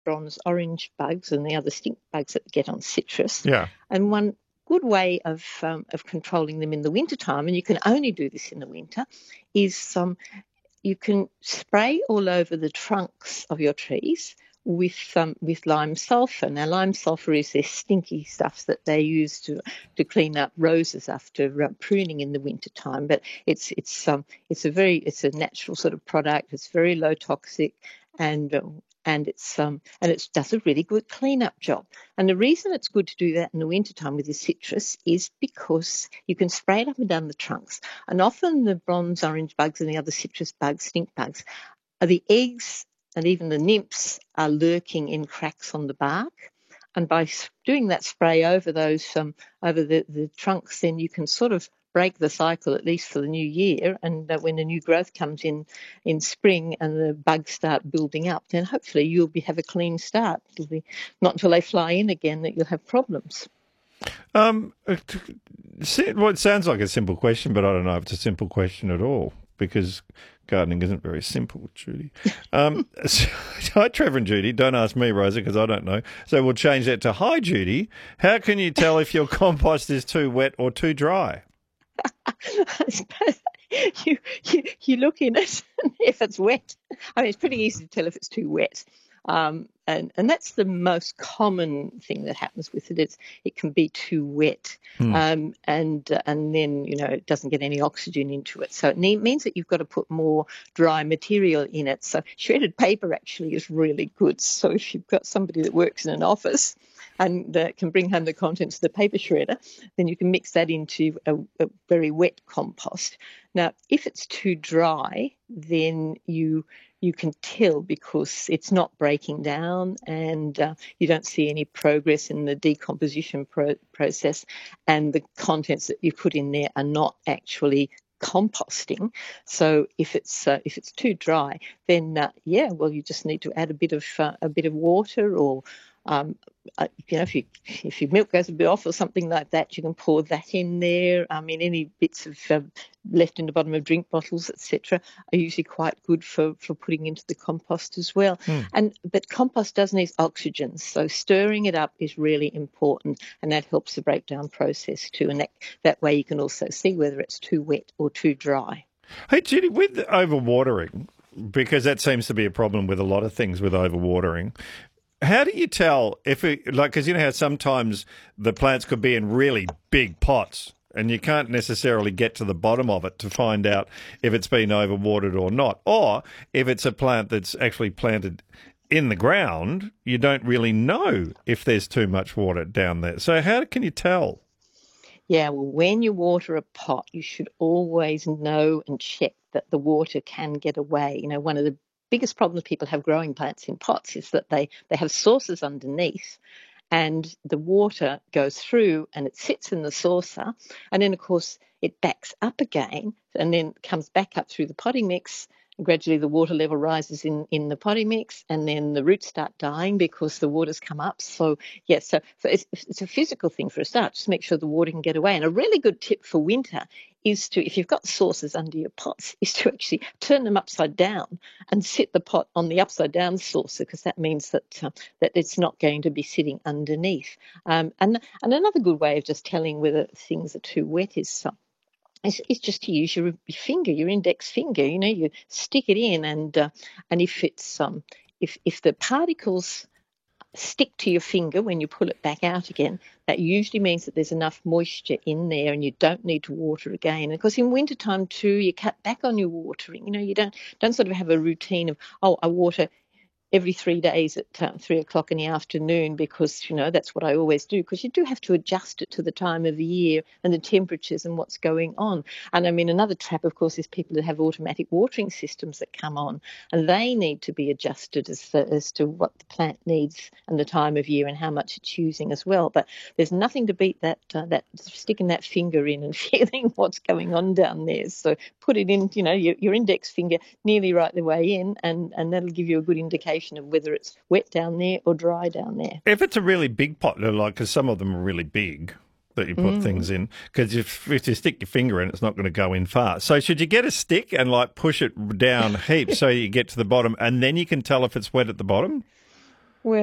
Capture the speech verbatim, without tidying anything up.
bronze orange bugs and the other stink bugs that get on citrus. Yeah. And one good way of um, of controlling them in the wintertime, and you can only do this in the winter, is um, you can spray all over the trunks of your trees with um, with lime sulphur. Now, lime sulphur is this stinky stuff that they use to to clean up roses after uh, pruning in the wintertime. But it's it's um it's a very it's a natural sort of product. It's very low toxic, and uh, and it's um and it does a really good cleanup job. And the reason it's good to do that in the wintertime with your citrus is because you can spray it up and down the trunks. And often the bronze orange bugs and the other citrus bugs, stink bugs, are the eggs and even the nymphs are lurking in cracks on the bark. And by doing that spray over those um, over the, the trunks, then you can sort of break the cycle, at least for the new year. And uh, when the new growth comes in in spring and the bugs start building up, then hopefully you'll be, have a clean start. It'll be not until they fly in again that you'll have problems. Um, well, it sounds like a simple question, but I don't know if it's a simple question at all, because gardening isn't very simple, Judy. Um, so, hi, Trevor and Judy. Don't ask me, Rosa, because I don't know. So we'll change that to, hi, Judy. How can you tell if your compost is too wet or too dry? you, you you look in it, and if it's wet, I mean, it's pretty easy to tell if it's too wet. Um, and, and that's the most common thing that happens with it. It's, it can be too wet, hmm. um, and uh, and then, you know, it doesn't get any oxygen into it. So it ne- means that you've got to put more dry material in it. So shredded paper actually is really good. So if you've got somebody that works in an office and uh, can bring home the contents of the paper shredder, then you can mix that into a, a very wet compost. Now, if it's too dry, then you you can tell because it's not breaking down, and uh, you don't see any progress in the decomposition pro- process, and the contents that you put in there are not actually composting. So if it's uh, if it's too dry, then uh, yeah, well, you just need to add a bit of uh, a bit of water, or um, uh, you know, if you if your milk goes a bit off or something like that, you can pour that in there. I mean, any bits of uh, left in the bottom of drink bottles, et cetera, are usually quite good for, for putting into the compost as well. Mm. And but compost does need oxygen, so stirring it up is really important, and that helps the breakdown process too. And that that way you can also see whether it's too wet or too dry. Hey, Judy, with overwatering, because that seems to be a problem with a lot of things with overwatering. How do you tell if it, like, because you know how sometimes the plants could be in really big pots and you can't necessarily get to the bottom of it to find out if it's been overwatered or not, or if it's a plant that's actually planted in the ground, you don't really know if there's too much water down there. So how can you tell? Yeah, well, when you water a pot, you should always know and check that the water can get away. You know, one of the biggest problems people have growing plants in pots is that they, they have saucers underneath, and the water goes through and it sits in the saucer, and then, of course, it backs up again and then comes back up through the potting mix. Gradually the water level rises in, in the potting mix, and then the roots start dying because the water's come up. So, yes, so, so it's, it's a physical thing for a start. Just make sure the water can get away. And a really good tip for winter is to, if you've got saucers under your pots, is to actually turn them upside down and sit the pot on the upside down saucer, because that means that uh, that it's not going to be sitting underneath. Um, and, and another good way of just telling whether things are too wet is uh, It's, it's just to use your finger, your index finger. You know, you stick it in, and uh, and if it's um if if the particles stick to your finger when you pull it back out again, that usually means that there's enough moisture in there, and you don't need to water again. And of course, in wintertime too, you cut back on your watering. You know, you don't don't sort of have a routine of, oh, I water every three days at uh, three o'clock in the afternoon, because, you know, that's what I always do, because you do have to adjust it to the time of the year and the temperatures and what's going on. And I mean, another trap, of course, is people that have automatic watering systems that come on, and they need to be adjusted as, as to what the plant needs and the time of year and how much it's using as well. But there's nothing to beat that, uh, that sticking that finger in and feeling what's going on down there. So put it in, you know, your, your index finger nearly right the way in, and, and that'll give you a good indication of whether it's wet down there or dry down there. If it's a really big pot, like, because some of them are really big that you put mm. things in, because if, if you stick your finger in, it's not going to go in far. So should you get a stick and like push it down heaps so you get to the bottom, and then you can tell if it's wet at the bottom?